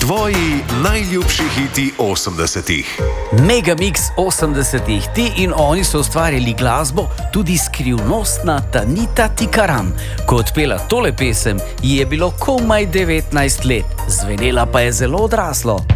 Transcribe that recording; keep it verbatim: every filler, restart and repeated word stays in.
Tvoji najljubši hiti osemdesetih. Megamix osemdesetih. Ti in oni so ustvarili glasbo, tudi skrivnostna Tanita Tikaram. Ko odpela tole pesem, ji je bilo komaj devetnajst let, zvenela pa je zelo odraslo.